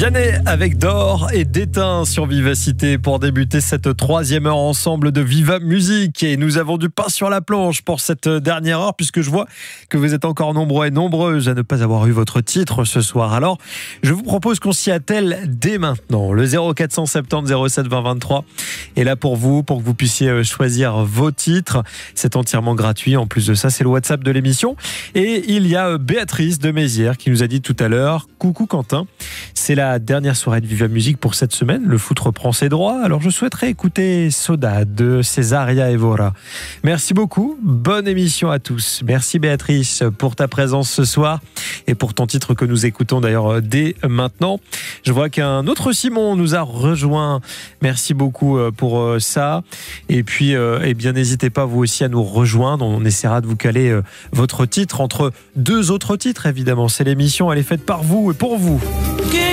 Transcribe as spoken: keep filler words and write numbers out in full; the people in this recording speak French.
Vianney avec d'or et d'étain sur Vivacité pour débuter cette troisième heure ensemble de Viva Musique. Et nous avons du pain sur la planche pour cette dernière heure, puisque je vois que vous êtes encore nombreux et nombreuses à ne pas avoir eu votre titre ce soir. Alors, je vous propose qu'on s'y attelle dès maintenant. Le zéro quatre cent soixante-dix zéro sept vingt vingt-trois est là pour vous, pour que vous puissiez choisir vos titres. C'est entièrement gratuit. En plus de ça, c'est le WhatsApp de l'émission. Et il y a Béatrice de Mézières qui nous a dit tout à l'heure: coucou Quentin, c'est la dernière soirée de Viva Musique pour cette semaine. Le foot reprend ses droits. Alors je souhaiterais écouter Soda de Cesaria Evora. Merci beaucoup. Bonne émission à tous. Merci Béatrice pour ta présence ce soir et pour ton titre que nous écoutons d'ailleurs dès maintenant. Je vois qu'un autre Simon nous a rejoint. Merci beaucoup pour ça. Et puis, eh bien, n'hésitez pas vous aussi à nous rejoindre. On essaiera de vous caler votre titre entre deux autres titres, évidemment. C'est l'émission, elle est faite par vous et pour vous.